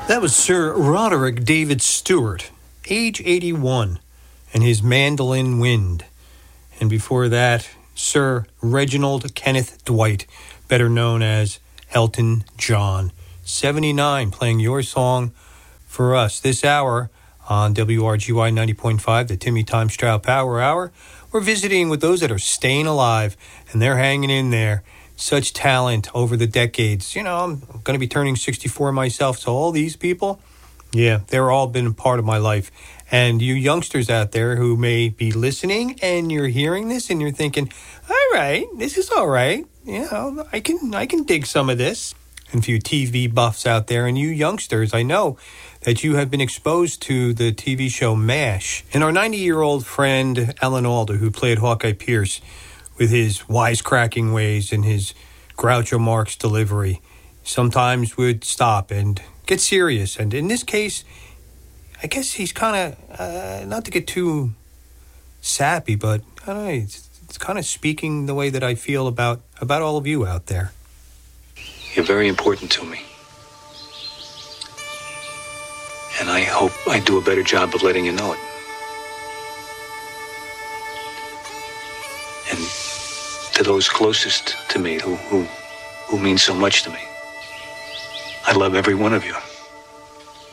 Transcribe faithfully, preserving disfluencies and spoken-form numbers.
That was Sir Roderick David Stewart, age eighty-one, and his Mandolin Wind. And before that, Sir Reginald Kenneth Dwight, better known as Elton John, seventy-nine, playing your song for us this hour on W R G Y ninety point five, the Timmy Time Stroud Power Hour. We're visiting with those that are staying alive, and they're hanging in there. Such talent over the decades. You know, I'm going to be turning sixty-four myself, so all these people, yeah, they've all been a part of my life. And you youngsters out there who may be listening and you're hearing this and you're thinking, all right, this is all right. You know, I can, I can dig some of this. And for you T V buffs out there and you youngsters, I know that you have been exposed to the T V show MASH. And our ninety-year-old friend, Alan Alda, who played Hawkeye Pierce, with his wisecracking ways and his Groucho Marx delivery, sometimes would stop and get serious. And in this case, I guess he's kind of, uh, not to get too sappy, but I don't know, it's, it's kind of speaking the way that I feel about, about all of you out there. You're very important to me. And I hope I do a better job of letting you know it. And to those closest to me who, who, who mean so much to me, I love every one of you.